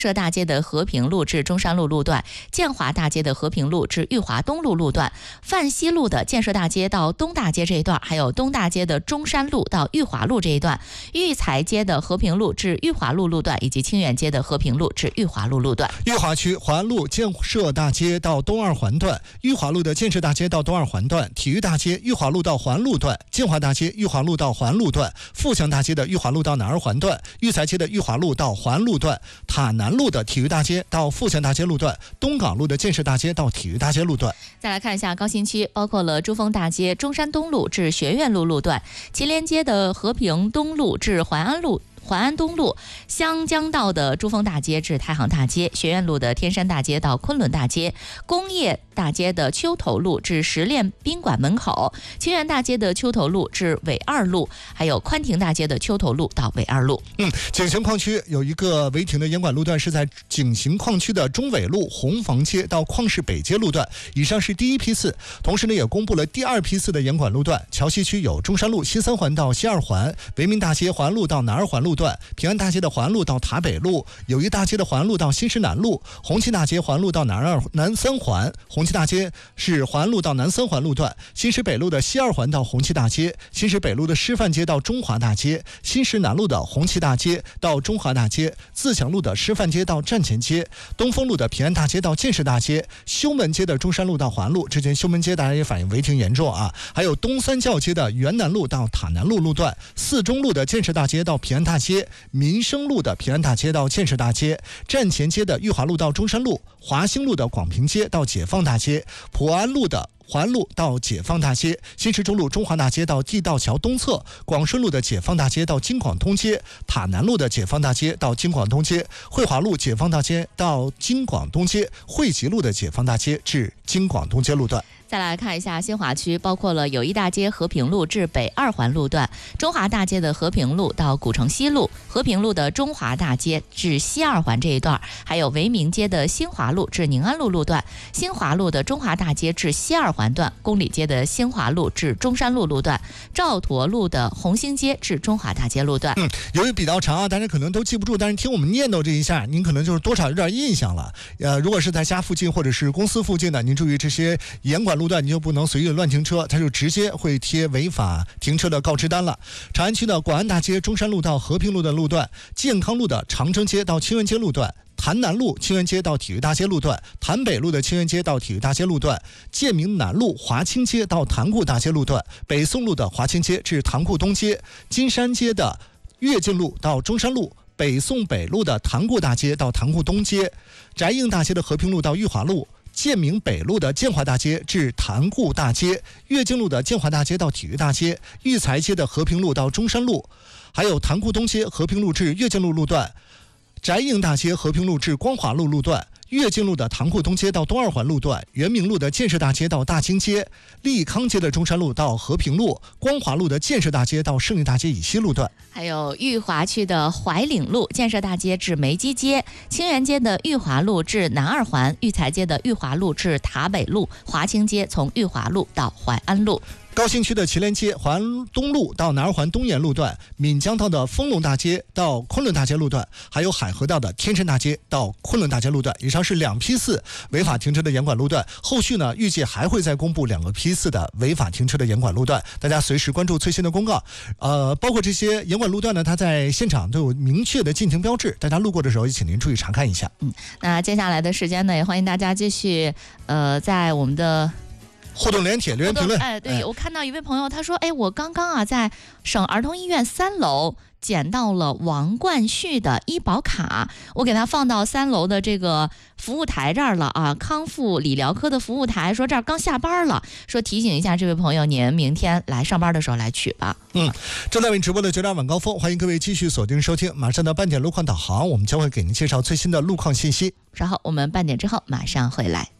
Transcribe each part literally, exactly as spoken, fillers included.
社大街的和平路至中山路路段，建华大街的和平路至裕华东路路段，范西路的建设大街到东大街这一段，还有东大街的中山路到裕华路这一段，育才街的和平路至裕华路路段，以及清远街的和平路至裕华路路段。 裕华区华安路建设大街到东二环段，裕华路的建设大街到东二环段，体育大街裕华路到环路段，建华大街裕华路到环路段，富强大街的裕华路到南二环段，育才街的裕华路到环路段，塔南路的体育大街到富强大街路段，东港路的建设大街到体育大街路段。 再来看一下高新区，包括了珠峰大街中山东路至学院路路段，祁连街的和平东路至淮安路淮安东路，湘江道的珠峰大街至太行大街，学院路的天山大街到昆仑大街，工业大街的丘头路至石练宾馆门口，清源大街的丘头路至纬二路，还有宽亭大街的丘头路到纬二路。 嗯，景行矿区有一个违停的严管路段是在景行矿区的中纬路红房街到矿市北街路段，以上是第一批次。同时呢，也公布了第二批次的严管路段。桥西区有中山路西三环到西二环，维民大街环路到南二环路段，平安大街的环路到塔北路，友谊大街的环路到新市南路，红旗大街环路到南二南三环，红旗大街是环路到南三环路段，新市北路的西二环到红旗大街，新市北路的师范街到中华大街，新市南路的红旗大街到中华大街，自强路的师范街到站前街，东风路的平安大街到建设大街，修门街的中山路到环路，之前修门街大家也反映违停严重啊，还有东三教街的元南路到塔南路路段，四中路的建设大街到平安大街，民生路的平安大街到建设大街，站前街的裕华路到中山路，华兴路的广平街到解放大街，普安路的环路到解放大街，新市中路中华大街到地道桥东侧，广顺路的解放大街到京广通街，塔南路的解放大街到京广通街，汇华路解放大街到京广东街，汇集路的解放大街至京广东街路段。 再来看一下新华区，包括了友谊大街和平路至北二环路段，中华大街的和平路到古城西路，和平路的中华大街至西二环这一段，还有维明街的新华路至宁安路路段，新华路的中华大街至西二环段，公里街的新华路至中山路路段，赵佗路的红星街至中华大街路段。 嗯，由于比较长啊，大家可能都记不住，但是听我们念叨这一下，您可能就是多少有点印象了。呃，如果是在家附近或者是公司附近的，您注意这些严管路段，你就不能随意乱停车，它就直接会贴违法停车的告知单了。长安区的广安大街中山路到和平路的路段，健康路的长征街到清源街路段，潭南路清源街到体育大街路段，潭北路的清源街到体育大街路段，建明南路华清街到潭固大街路段，北宋路的华清街至潭固东街，金山街的跃进路到中山路，北宋北路的潭固大街到潭固东街，翟应大街的和平路到裕华路，建明北路的建华大街至潭固大街，跃进路的建华大街到体育大街，育才街的和平路到中山路，还有潭固东街和平路至跃进路路段，翟应大街和平路至光华路路段，跃进路的塘固东街到东二环路段，圆明路的建设大街到大兴街，利康街的中山路到和平路，光华路的建设大街到胜利大街以西路段， 还有裕华区的怀岭路建设大街至梅基街，清源街的裕华路至南二环，育才街的裕华路至塔北路，华清街从裕华路到淮安路。 高新区的祁连街环东路到南二环东沿路段，闽江道的丰隆大街到昆仑大街路段，还有海河道的天山大街到昆仑大街路段。以上是两批次违法停车的严管路段，后续呢预计还会再公布两个批次的违法停车的严管路段，大家随时关注最新的公告。呃，包括这些严管路段呢，它在现场都有明确的禁停标志，大家路过的时候也请您注意查看一下。 嗯，那接下来的时间呢，也欢迎大家继续呃在我们的互动连帖留言评论。 哎，对，我看到一位朋友他说，哎，我刚刚啊在省儿童医院三楼捡到了王冠旭的医保卡，我给他放到三楼的这个服务台这儿了啊，康复理疗科的服务台，说这儿刚下班了，说提醒一下这位朋友，您明天来上班的时候来取吧。 嗯，正在为您直播的九点晚高峰，欢迎各位继续锁定收听，马上到半点路况导航，我们将会给您介绍最新的路况信息。 稍后我们半点之后马上回来。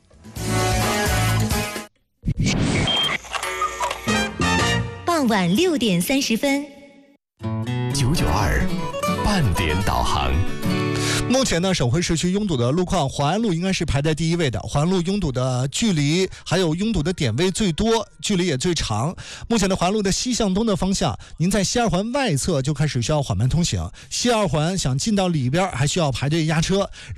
傍晚六点三十分， 九九二半点导航。 目前呢，省会市区拥堵的路况，淮安路应该是排在第一位的。淮安路拥堵的距离还有拥堵的点位最多，距离也最长。目前的淮安路的西向东的方向，您在西二环外侧就开始需要缓慢通行，西二环想进到里边还需要排队压车。